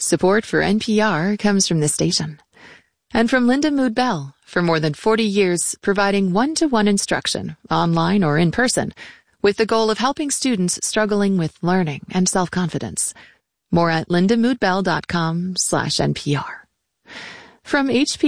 Support for NPR comes from this station. And from Linda Mood Bell, for more than 40 years providing one-to-one instruction, online or in person, with the goal of helping students struggling with learning and self-confidence. More at lindamoodbell.com/NPR. From HP